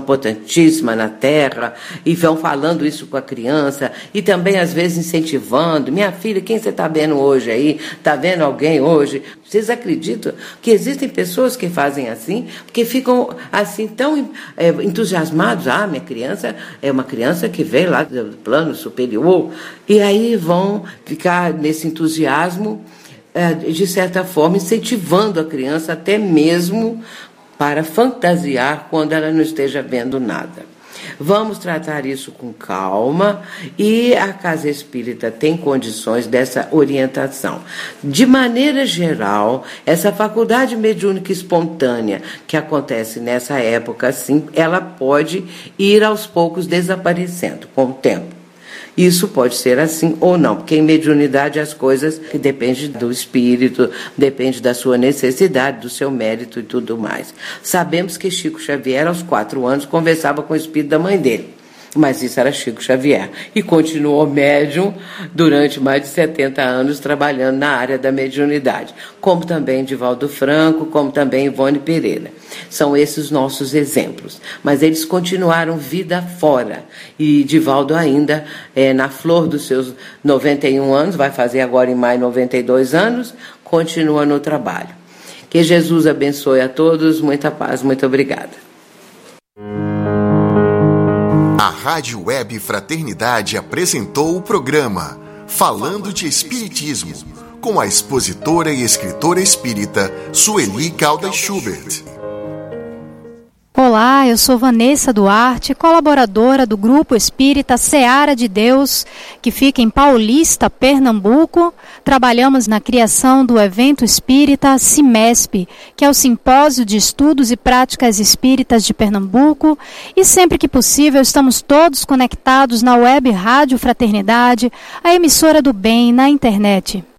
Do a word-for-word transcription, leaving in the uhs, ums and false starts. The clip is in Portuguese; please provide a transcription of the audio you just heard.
potentíssima na Terra, e vão falando isso com a criança, e também às vezes incentivando, minha filha, quem você está vendo hoje aí? Está vendo alguém hoje? Vocês acreditam que existem pessoas que fazem assim, porque ficam assim tão é, entusiasmados, ah, minha criança é uma criança que veio lá do plano superior, e aí vão ficar nesse entusiasmo, é, de certa forma, incentivando a criança até mesmo para fantasiar quando ela não esteja vendo nada. Vamos tratar isso com calma e a Casa Espírita tem condições dessa orientação. De maneira geral, essa faculdade mediúnica espontânea que acontece nessa época, sim, ela pode ir aos poucos desaparecendo com o tempo. Isso pode ser assim ou não, porque em mediunidade as coisas que dependem do espírito, depende da sua necessidade, do seu mérito e tudo mais. Sabemos que Chico Xavier, aos quatro anos, conversava com o espírito da mãe dele. Mas isso era Chico Xavier. E continuou médium durante mais de setenta anos trabalhando na área da mediunidade. Como também Divaldo Franco, como também Ivone Pereira. São esses nossos exemplos. Mas eles continuaram vida fora. E Divaldo ainda, é, na flor dos seus noventa e um anos, vai fazer agora em maio noventa e dois anos, continua no trabalho. Que Jesus abençoe a todos. Muita paz. Muito obrigada. A Rádio Web Fraternidade apresentou o programa Falando de Espiritismo, com a expositora e escritora espírita Sueli Caldas Schubert. Olá, eu sou Vanessa Duarte, colaboradora do Grupo Espírita Seara de Deus, que fica em Paulista, Pernambuco. Trabalhamos na criação do evento espírita CIMESP, que é o Simpósio de Estudos e Práticas Espíritas de Pernambuco. E sempre que possível estamos todos conectados na Web Rádio Fraternidade, a emissora do bem na internet.